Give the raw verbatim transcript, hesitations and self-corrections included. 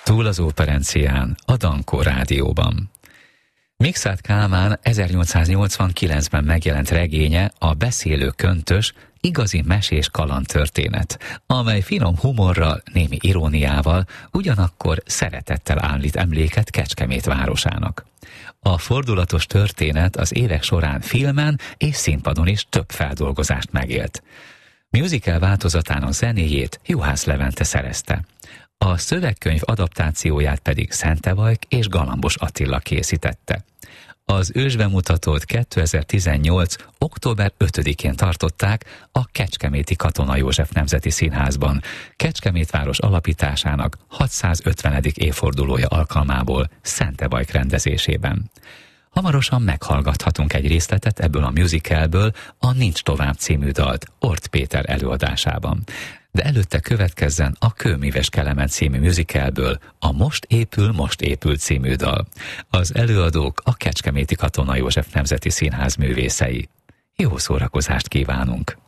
Túl az Óperencián, a Dankó Rádióban. Mikszáth Kálmán ezernyolcszáznyolcvankilencben megjelent regénye, a Beszélő köntös, igazi mesés kalandtörténet, amely finom humorral, némi iróniával, ugyanakkor szeretettel állít emléket Kecskemét városának. A fordulatos történet az évek során filmen és színpadon is több feldolgozást megélt. Musical változatának zenéjét Juhász Levente szerezte. A szövegkönyv adaptációját pedig Szentevajk és Galambos Attila készítette. Az ősbemutatót kétezer-tizennyolc. október ötödikén tartották a Kecskeméti Katona József Nemzeti Színházban, Kecskemét város alapításának hatszázötvenedik évfordulója alkalmából Szentevajk rendezésében. Hamarosan meghallgathatunk egy részletet ebből a musicalből, a Nincs tovább című dalt Ort Péter előadásában. De előtte következzen a Kőmíves Kelemen című musicalből a Most épül, most épül című dal. Az előadók a Kecskeméti Katona József Nemzeti Színház művészei. Jó szórakozást kívánunk!